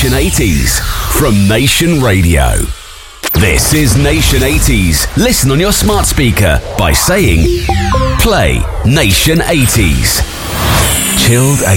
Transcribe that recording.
Nation 80s from Nation Radio. This is Nation 80s. Listen on your smart speaker by saying, play Nation 80s. Chilled